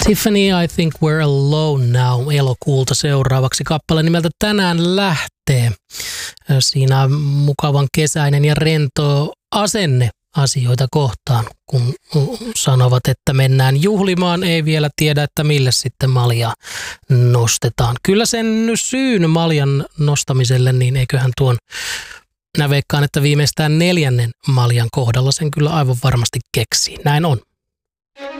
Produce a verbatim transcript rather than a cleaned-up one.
Tiffany, I think we're alone now. Elokuulta seuraavaksi kappale nimeltä Tänään lähtee. Siinä on mukavan kesäinen ja rento asenne asioita kohtaan, kun sanovat, että mennään juhlimaan, ei vielä tiedä, että mille sitten maljaa nostetaan. Kyllä sen syyn maljan nostamiselle, niin eiköhän tuon, minä veikkaan, että viimeistään neljännen maljan kohdalla sen kyllä aivan varmasti keksii. Näin on.